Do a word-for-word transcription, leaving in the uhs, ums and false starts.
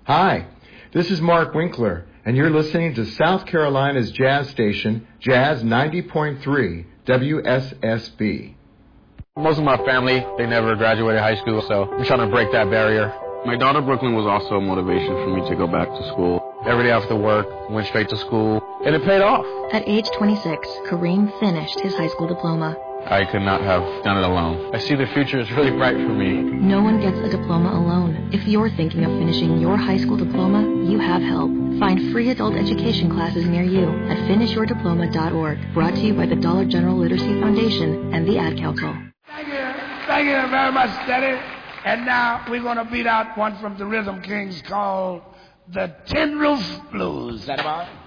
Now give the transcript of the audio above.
Hi, this is Mark Winkler, and you're listening to South Carolina's jazz station, Jazz ninety point three, W S S B. Most of my family, they never graduated high school, so I'm trying to break that barrier. My daughter, Brooklyn, was also a motivation for me to go back to school. Every day after work, went straight to school, and it paid off. At age twenty-six, Kareem finished his high school diploma. I could not have done it alone. I see the future is really bright for me. No one gets a diploma alone. If you're thinking of finishing your high school diploma, you have help. Find free adult education classes near you at finish your diploma dot org. Brought to you by the Dollar General Literacy Foundation and the Ad Council. Thank you. Thank you very much, Steady. And now we're going to beat out one from the Rhythm Kings called the Tin Roof Blues. Is that about it?